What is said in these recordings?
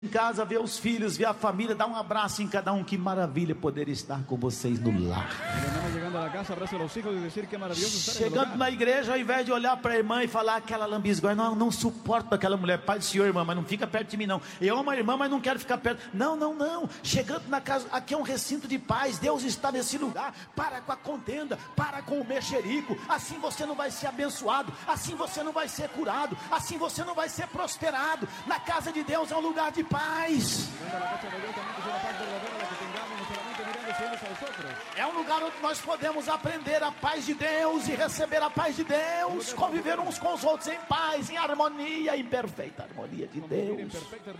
Em casa, ver os filhos, ver a família, dar um abraço em cada um. Que maravilha poder estar com vocês no lar. Chegando na igreja, ao invés de olhar para a irmã e falar aquela lambisgoia, não suporto aquela mulher. Pai do Senhor, irmã, mas não fica perto de mim não. Eu amo a irmã, mas não quero ficar perto. Não. Chegando na casa, aqui é um recinto de paz. Deus está nesse lugar. Para com a contenda, para com o mexerico. Assim você não vai ser abençoado, assim você não vai ser curado, assim você não vai ser prosperado. Na casa de Deus é um lugar de paz. É um lugar onde nós podemos aprender a paz de Deus e receber a paz de Deus, conviver uns com os outros em paz, em harmonia, em perfeita harmonia de Deus.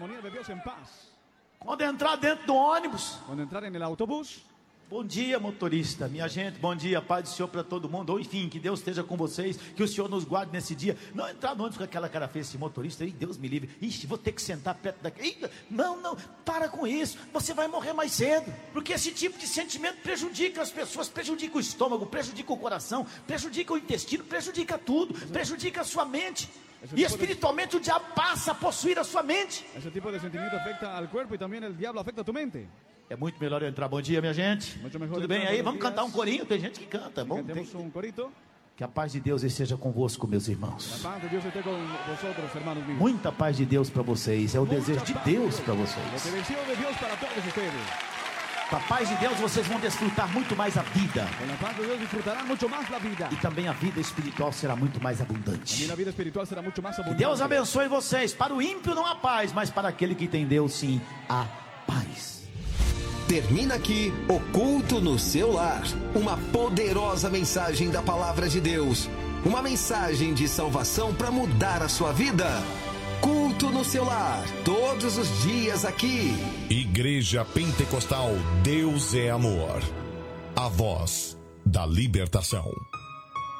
Quando entrar dentro do ônibus, bom dia, motorista, minha gente, bom dia, paz do Senhor para todo mundo, ou enfim, que Deus esteja com vocês, que o Senhor nos guarde nesse dia. Não entrar no ônibus com aquela cara feia, esse motorista, Deus me livre, vou ter que sentar perto daqui, não, para com isso, você vai morrer mais cedo, porque esse tipo de sentimento prejudica as pessoas, prejudica o estômago, prejudica o coração, prejudica o intestino, prejudica tudo, prejudica a sua mente. E espiritualmente o diabo passa a possuir a sua mente. Esse tipo de sentimento afeta ao corpo e também o diabo afeta a tua mente. É muito melhor eu entrar. Bom dia, minha gente. Tudo bem aí? Vamos cantar um corinho? Tem gente que canta. Bom, que a paz de Deus esteja convosco, meus irmãos. Muita paz de Deus para vocês. É o desejo de Deus para vocês. Com a paz de Deus vocês vão desfrutar muito mais a vida. E também a vida espiritual será muito mais abundante. Que Deus abençoe vocês. Para o ímpio não há paz, mas para aquele que tem Deus sim há paz. Termina aqui o Culto no Seu Lar. Uma poderosa mensagem da Palavra de Deus. Uma mensagem de salvação para mudar a sua vida. Culto no Seu Lar, todos os dias aqui. Igreja Pentecostal Deus é Amor. A voz da libertação.